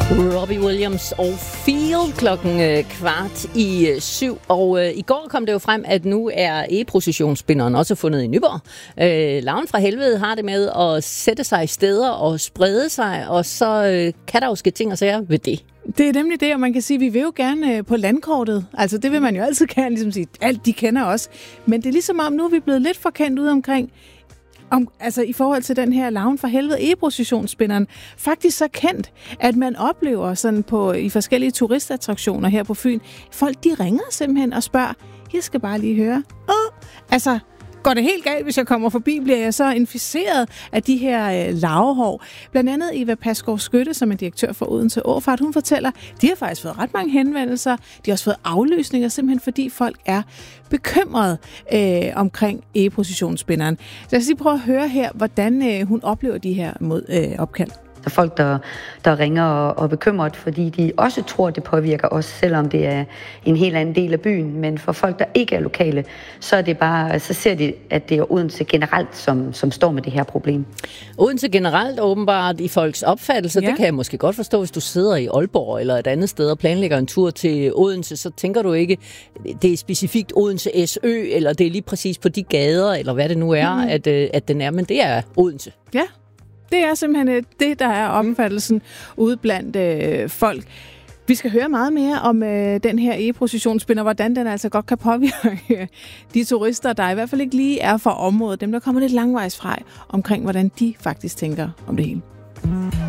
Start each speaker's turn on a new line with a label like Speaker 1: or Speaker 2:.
Speaker 1: Robbie Williams og Feel klokken 6:15. Og i går kom det jo frem, at nu er e-processionsspinderen også fundet i Nyborg. Larven fra helvede har det med at sætte sig i steder og sprede sig, og så kan der jo ske ting og sager ved det.
Speaker 2: Det er nemlig det, og man kan sige, at vi vil jo gerne på landkortet. Altså det vil man jo altid gerne ligesom sige, alt de kender os. Men det er ligesom om, nu er vi blevet lidt for kendt ud omkring, altså i forhold til den her larven fra helvede, e-processionsspinderen, faktisk så kendt, at man oplever sådan i forskellige turistattraktioner her på Fyn, folk de ringer simpelthen og spørger, jeg skal bare lige høre, altså går det helt galt, hvis jeg kommer forbi, bliver jeg så inficeret af de her larvehår. Blandt andet Eva Pasgaard Skytte, som er direktør for Odense Åfart, hun fortæller, de har faktisk fået ret mange henvendelser, de har også fået afløsninger, simpelthen fordi folk er bekymrede omkring e-processionsspinderen. Så jeg skal lige prøve at høre her, hvordan hun oplever de her opkald.
Speaker 3: Der er folk, der ringer og er bekymret, fordi de også tror, det påvirker os, selvom det er en helt anden del af byen. Men for folk, der ikke er lokale, så ser de, at det er Odense generelt, som står med det her problem.
Speaker 1: Odense generelt åbenbart i folks opfattelse, ja. Det kan jeg måske godt forstå, hvis du sidder i Aalborg eller et andet sted og planlægger en tur til Odense, så tænker du ikke, det er specifikt Odense SØ, eller det er lige præcis på de gader, eller hvad det nu er, at den er, men det er Odense.
Speaker 2: Ja. Det er simpelthen det, der er opfattelsen ude blandt folk. Vi skal høre meget mere om den her e-processionsspinder, hvordan den altså godt kan påvirke de turister, der i hvert fald ikke lige er fra området. Dem, der kommer lidt langvejs fra omkring, hvordan de faktisk tænker om det hele.